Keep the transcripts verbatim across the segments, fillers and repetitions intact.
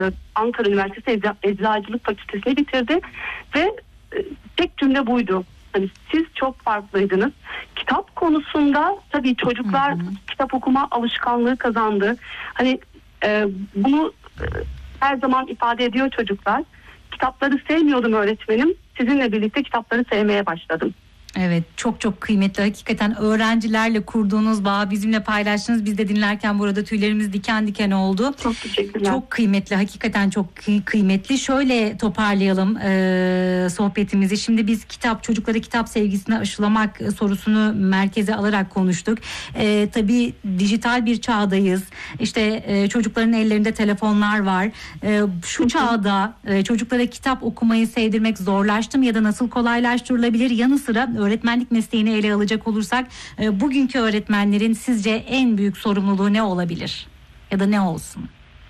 Ankara Üniversitesi Ecza- Eczacılık Fakültesini bitirdi ve e, tek cümle buydu. Hani siz çok farklıydınız. Kitap konusunda tabii çocuklar hı hı. kitap okuma alışkanlığı kazandı. Hani e, bunu e, her zaman ifade ediyor çocuklar. Kitapları sevmiyordum öğretmenim. Sizinle birlikte kitapları sevmeye başladım. Evet, çok çok kıymetli. Hakikaten öğrencilerle kurduğunuz bağ, bizimle paylaştınız. Biz de dinlerken burada tüylerimiz diken diken oldu. Çok teşekkürler. Çok kıymetli, hakikaten çok kıymetli. Şöyle toparlayalım e, sohbetimizi. Şimdi biz kitap, çocuklara kitap sevgisini aşılamak sorusunu merkeze alarak konuştuk. E, tabii dijital bir çağdayız. İşte e, çocukların ellerinde telefonlar var. E, şu çağda e, çocuklara kitap okumayı sevdirmek zorlaştı mı ya da nasıl kolaylaştırılabilir? Yanı sıra öğretmenlik mesleğini ele alacak olursak e, bugünkü öğretmenlerin sizce en büyük sorumluluğu ne olabilir? Ya da ne olsun?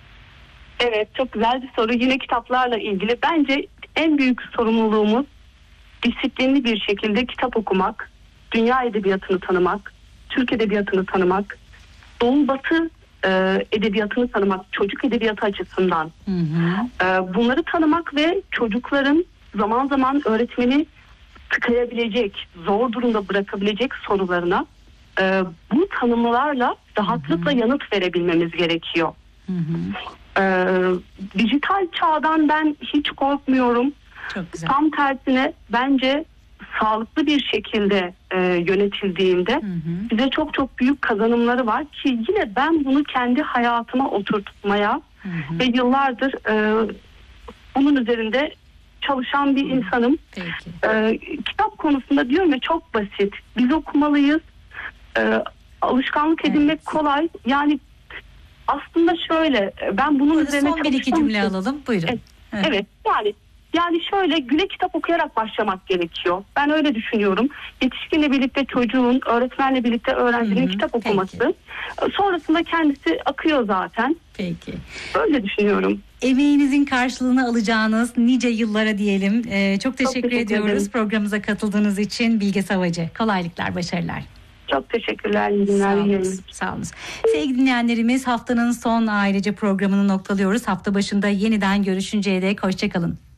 Evet, çok güzel bir soru. Yine kitaplarla ilgili. Bence en büyük sorumluluğumuz disiplinli bir şekilde kitap okumak, dünya edebiyatını tanımak, Türk edebiyatını tanımak, Doğu Batı e, edebiyatını tanımak, çocuk edebiyatı açısından. Hı hı. E, bunları tanımak ve çocukların zaman zaman öğretmeni tıkayabilecek, zor durumda bırakabilecek sorularına e, bu tanımlarla rahatlıkla hı hı. yanıt verebilmemiz gerekiyor. Hı hı. E, dijital çağdan ben hiç korkmuyorum. Çok güzel. Tam tersine bence sağlıklı bir şekilde e, yönetildiğinde hı hı. bize çok çok büyük kazanımları var ki yine ben bunu kendi hayatıma oturtmaya hı hı. ve yıllardır e, bunun üzerinde çalışan bir insanım. Ee, kitap konusunda diyorum ya, çok basit. Biz okumalıyız. Ee, alışkanlık edinmek evet. kolay. Yani aslında şöyle, ben bunun Burada üzerine son bir iki cümle alalım. Buyurun. Evet, evet. evet yani yani şöyle güne kitap okuyarak başlamak gerekiyor. Ben öyle düşünüyorum. Yetişkinle birlikte çocuğun, öğretmenle birlikte öğrencinin Hı-hı. kitap okuması. Peki. Sonrasında kendisi akıyor zaten. Peki. Öyle düşünüyorum. Emeğinizin karşılığını alacağınız nice yıllara diyelim. Ee, çok teşekkür, çok teşekkür ediyoruz ederim. Programımıza katıldığınız için Bilge Savacı. Kolaylıklar, başarılar. Çok teşekkürler. İyi günler. Sağ olun. Sevgili dinleyenlerimiz, haftanın son ailece programını noktalıyoruz. Hafta başında yeniden görüşünceye dek hoşçakalın.